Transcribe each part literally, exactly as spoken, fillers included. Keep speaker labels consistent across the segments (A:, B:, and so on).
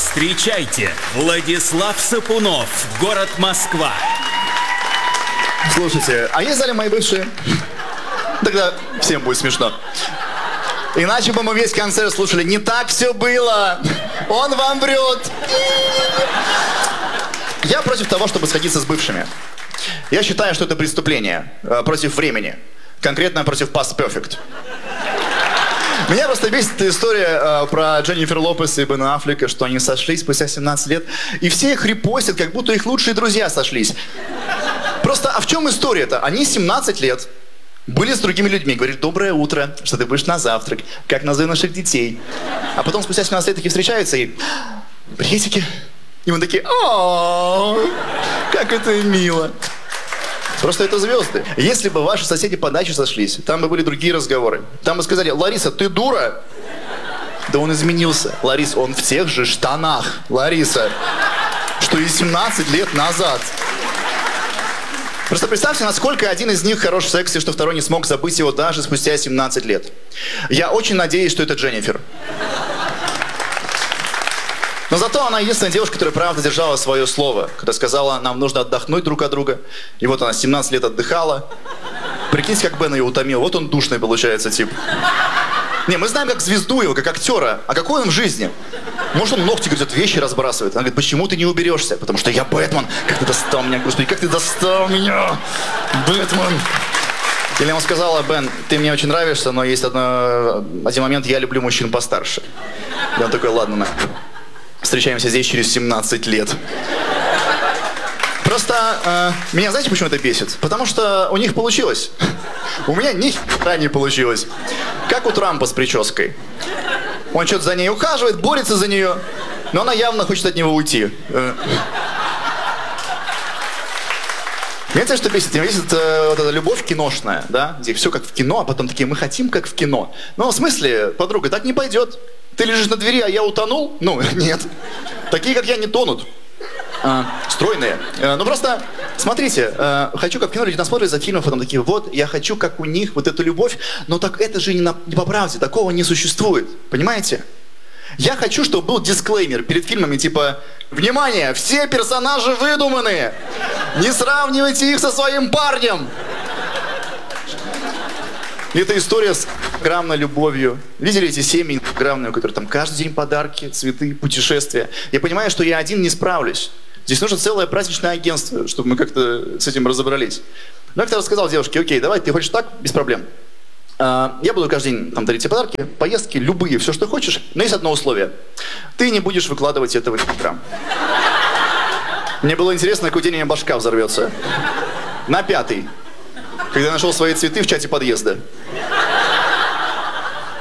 A: Встречайте, Владислав Сапунов, город Москва.
B: Слушайте, а есть в зале мои бывшие? Тогда всем будет смешно. Иначе бы мы весь концерт слушали. Не так все было. Он вам врет. Я против того, чтобы сходиться с бывшими. Я считаю, что это преступление э, против времени. Конкретно против Past Perfect. Меня просто бесит эта история э, про Дженнифер Лопес и Бена Аффлека, что они сошлись спустя семнадцать лет, и все их репостят, как будто их лучшие друзья сошлись. Просто, а в чем история-то? Они семнадцать лет были с другими людьми, говорили: доброе утро, что ты будешь на завтрак, как назови наших детей. А потом спустя семнадцать лет такие встречаются и: приветики. И мы такие: о, как это мило. Просто это звезды. Если бы ваши соседи по даче сошлись, там бы были другие разговоры. Там бы сказали: Лариса, ты дура? Да он изменился. Лариса, он в тех же штанах. Лариса, что и семнадцать лет назад. Просто представьте, насколько один из них хорош в сексе, что второй не смог забыть его даже спустя семнадцать лет. Я очень надеюсь, что это Дженнифер. Но зато она единственная девушка, которая правда держала свое слово, когда сказала: нам нужно отдохнуть друг от друга. И вот она семнадцать лет отдыхала. Прикиньте, как Бен ее утомил. Вот он душный получается тип. Не, мы знаем как звезду его, как актера. А какой он в жизни? Может, он ногти грызет, вещи разбрасывает. Она говорит: почему ты не уберешься? Потому что я Бэтмен. Как ты достал меня, господи, как ты достал меня, Бэтмен. Или ему сказала: Бен, ты мне очень нравишься, но есть одно, один момент, я люблю мужчин постарше. И он такой: ладно, на. Встречаемся здесь через семнадцать лет. Просто э, меня, знаете, почему это бесит? Потому что у них получилось. У меня ни хера не получилось. Как у Трампа с прической. Он что-то за ней ухаживает, борется за нее, но она явно хочет от него уйти. Знаете, что бесит? Меня бесит э, вот эта любовь киношная, да? Где все как в кино, а потом такие: мы хотим как в кино. Ну, в смысле, подруга, так не пойдет. Ты лежишь на двери, а я утонул? Ну, нет. Такие, как я, не тонут. А, стройные. А, ну, просто, смотрите, а, хочу, как в кино, люди насмотрят за фильмов, потом такие: вот, я хочу, как у них, вот эту любовь, но так это же не, на, не по правде, такого не существует. Понимаете? Я хочу, чтобы был дисклеймер перед фильмами, типа: внимание, все персонажи выдуманные, не сравнивайте их со своим парнем. Это история с граммной любовью. Видели эти семьи граммные, у которых там каждый день подарки, цветы, путешествия? Я понимаю, что я один не справлюсь. Здесь нужно целое праздничное агентство, чтобы мы как-то с этим разобрались. Но я как-то рассказал девушке: окей, давай, ты хочешь так? Без проблем. А, я буду каждый день там дарить тебе подарки, поездки, любые, все, что хочешь. Но есть одно условие. Ты не будешь выкладывать этого в Инстаграм. Мне было интересно, на какой день у меня башка взорвется. На пятый. Когда я нашел свои цветы в чате подъезда.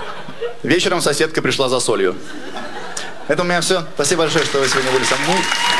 B: Вечером соседка пришла за солью. Это у меня все. Спасибо большое, что вы сегодня были со мной.